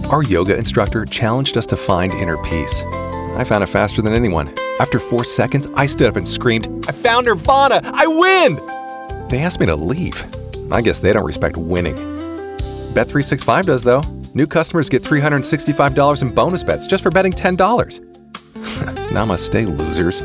Our yoga instructor challenged us to find inner peace. I found it faster than anyone. After 4 seconds, I stood up and screamed, "I found Nirvana! I win!" They asked me to leave. I guess they don't respect winning. Bet365 does, though. New customers get $365 in bonus bets just for betting $10. Namaste, losers.